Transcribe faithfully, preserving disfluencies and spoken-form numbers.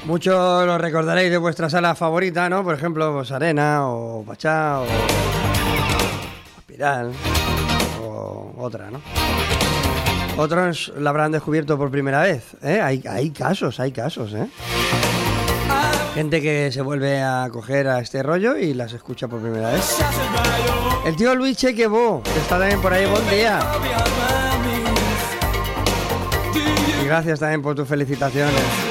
Muchos lo recordaréis de vuestra sala favorita, ¿no? Por ejemplo, pues Arena o Pachá o Espiral o otra, ¿no? Otros la habrán descubierto por primera vez, ¿eh? Hay, hay casos, hay casos, ¿eh? Gente que se vuelve a coger a este rollo y las escucha por primera vez. El tío Luis Chequebo, que está también por ahí, buen día. Y gracias también por tus felicitaciones.